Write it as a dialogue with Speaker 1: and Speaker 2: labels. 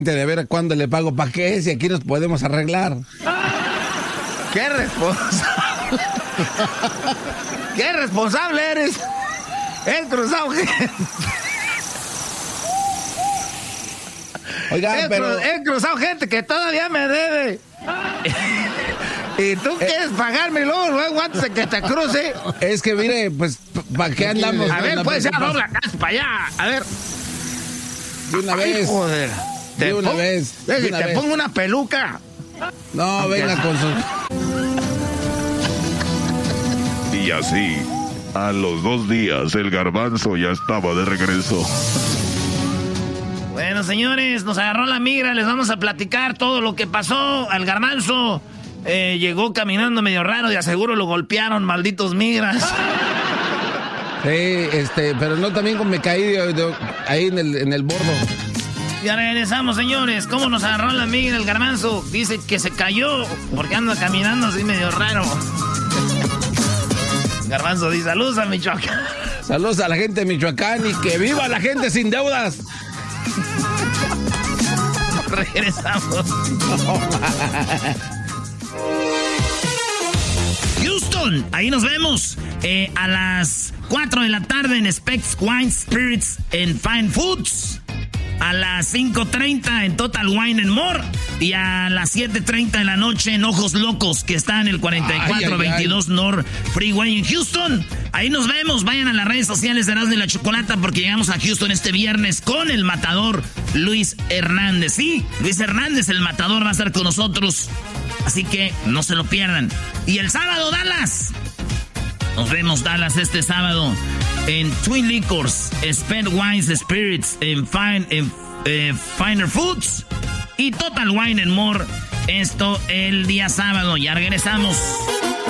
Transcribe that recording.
Speaker 1: de ver a cuándo le pago para qué, si aquí nos podemos arreglar.
Speaker 2: ¡Qué responsable! ¡Qué responsable eres! He cruzado gente.
Speaker 1: Oiga,
Speaker 2: He cruzado gente que todavía me debe. Y tú quieres pagarme luego antes de que te cruce.
Speaker 1: Es que mire, pues, ¿para qué andamos?
Speaker 2: A ver, pues ya dobla casa para allá. A ver.
Speaker 1: De una vez.
Speaker 2: Joder.
Speaker 1: De una vez.
Speaker 2: Te pongo una peluca.
Speaker 1: No, venga con su...
Speaker 3: Y así, a los 2 días, el Garbanzo ya estaba de regreso.
Speaker 4: Bueno, señores, nos agarró la migra, les vamos a platicar todo lo que pasó al Garbanzo. Llegó caminando medio raro, de aseguro lo golpearon, malditos migras.
Speaker 1: Sí, pero no, también me caí ahí en el bordo.
Speaker 4: Ya regresamos, señores. ¿Cómo nos agarró la migra el Garbanzo? Dice que se cayó porque anda caminando así medio raro. Garbanzo dice, saludos a Michoacán.
Speaker 1: Saludos a la gente de Michoacán y que viva la gente sin deudas.
Speaker 4: Regresamos. Houston, ahí nos vemos a las 4 de la tarde en Specs Wine Spirits and Fine Foods. A las 5:30 en Total Wine and More. Y a las 7:30 de la noche en Ojos Locos, que está en el 4422 North Freeway en Houston. Ahí nos vemos. Vayan a las redes sociales de Erasmo y la Chocolata porque llegamos a Houston este viernes con el matador Luis Hernández. Sí, Luis Hernández, el matador, va a estar con nosotros. Así que no se lo pierdan. Y el sábado, Dallas. Nos vemos, Dallas, este sábado en Twin Liquors, Spent Wines Spirits, en Finer Foods y Total Wine and More. Esto el día sábado. Ya regresamos.